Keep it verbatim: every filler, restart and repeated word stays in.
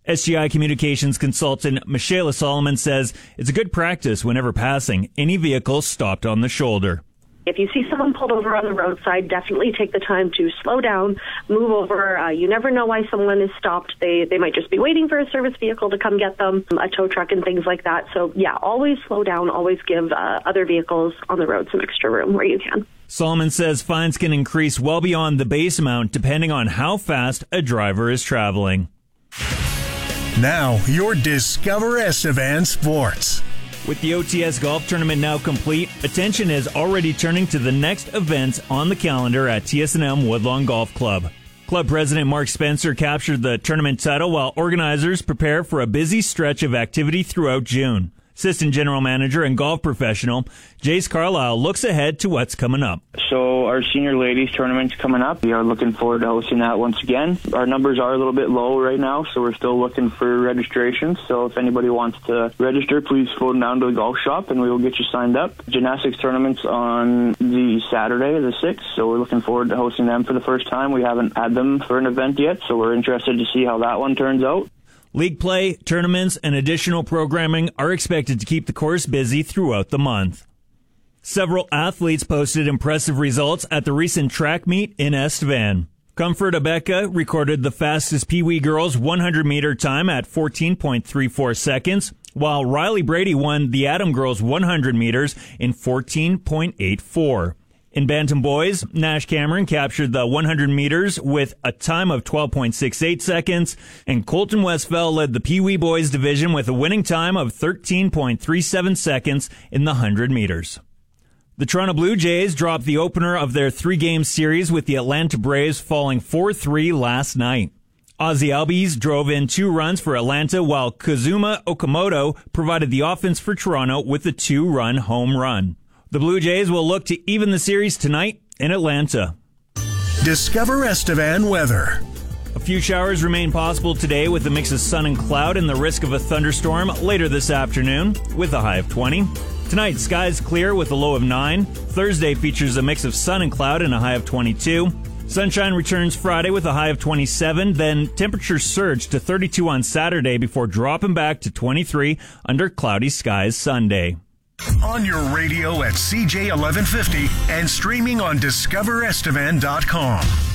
S G I Communications consultant Michaela Solomon says it's a good practice whenever passing any vehicle stopped on the shoulder. If you see someone pulled over on the roadside, definitely take the time to slow down, move over. Uh, you never know why someone is stopped. They they might just be waiting for a service vehicle to come get them, a tow truck and things like that. So, yeah, always slow down. Always give uh, other vehicles on the road some extra room where you can. Solomon says fines can increase well beyond the base amount depending on how fast a driver is traveling. Now, your Discover Estevan Sports. With the O T S Golf Tournament now complete, attention is already turning to the next events on the calendar at T S and M Woodlawn Golf Club. Club President Mark Spencer captured the tournament title while organizers prepare for a busy stretch of activity throughout June. Assistant General Manager and golf professional Jace Carlisle looks ahead to what's coming up. So our senior ladies tournament's coming up. We are looking forward to hosting that once again. Our numbers are a little bit low right now, so we're still looking for registrations. So if anybody wants to register, please phone down to the golf shop and we will get you signed up. Gymnastics tournament's on the Saturday, the sixth, so we're looking forward to hosting them for the first time. We haven't had them for an event yet, so we're interested to see how that one turns out. League play, tournaments, and additional programming are expected to keep the course busy throughout the month. Several athletes posted impressive results at the recent track meet in Estevan. Comfort Abeka recorded the fastest Pee Wee girls one hundred meter time at fourteen point three four seconds, while Riley Brady won the Adam girls one hundred meters in fourteen point eight four. In Bantam Boys, Nash Cameron captured the one hundred meters with a time of twelve point six eight seconds, and Colton Westfell led the Pee Wee Boys division with a winning time of thirteen point three seven seconds in the one hundred meters. The Toronto Blue Jays dropped the opener of their three-game series with the Atlanta Braves falling four three last night. Ozzie Albies drove in two runs for Atlanta, while Kazuma Okamoto provided the offense for Toronto with a two-run home run. The Blue Jays will look to even the series tonight in Atlanta. Discover Estevan weather. A few showers remain possible today with a mix of sun and cloud and the risk of a thunderstorm later this afternoon with a high of twenty. Tonight, skies clear with a low of nine. Thursday features a mix of sun and cloud and a high of twenty-two. Sunshine returns Friday with a high of twenty-seven. Then temperatures surge to thirty-two on Saturday before dropping back to twenty-three under cloudy skies Sunday. On your radio at C J eleven fifty and streaming on discover estevan dot com.